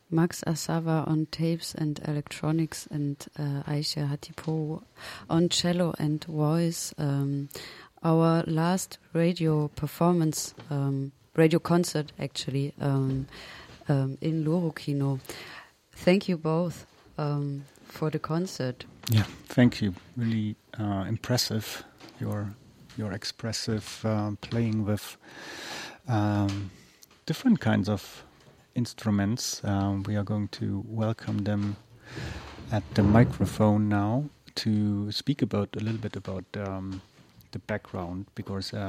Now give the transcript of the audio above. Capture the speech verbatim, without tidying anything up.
Max Asava on tapes and electronics, and uh, Aisha Hatipo on cello and voice. Um, our last radio performance, um, radio concert actually, um, um, in Loro Kino. Thank you both um, for the concert. Yeah, thank you. Really uh, impressive. Your your expressive uh, playing with um, different kinds of instruments. Um, we are going to welcome them at the microphone now to speak about a little bit about um, the background, because uh,